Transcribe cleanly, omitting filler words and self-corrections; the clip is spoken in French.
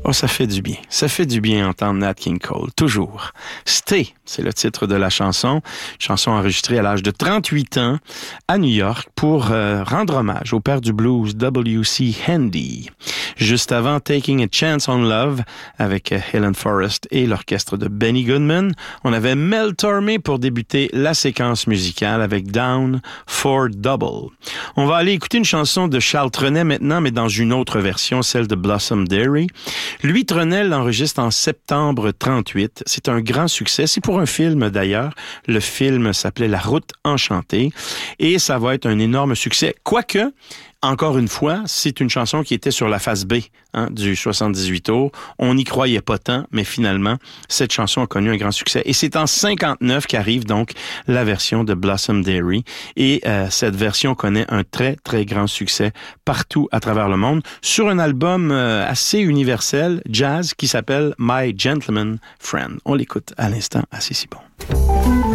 Oh, ça fait du bien. Ça fait du bien entendre Nat King Cole, toujours. Stay, c'est le titre de la chanson. Une chanson enregistrée à l'âge de 38 ans à New York pour rendre hommage au père du blues W.C. Handy. Juste avant, Taking a Chance on Love avec Helen Forrest et l'orchestre de Benny Goodman. On avait Mel Tormé pour débuter la séquence musicale avec Down for Double. On va aller écouter une chanson de Charles Trenet maintenant, mais dans une autre version, celle de Blossom Dairy. Lui, Trenet l'enregistre en septembre 38. C'est un grand succès. C'est pour un film d'ailleurs. Le film s'appelait La Route enchantée et ça va être un énorme succès. Quoique, encore une fois, c'est une chanson qui était sur la face B du 78 tours. On n'y croyait pas tant, mais finalement, cette chanson a connu un grand succès. Et c'est en 59 qu'arrive donc la version de Blossom Dairy. Et cette version connaît un très, très grand succès partout à travers le monde sur un album assez universel, jazz, qui s'appelle My Gentleman Friend. On l'écoute à l'instant, assez si bon.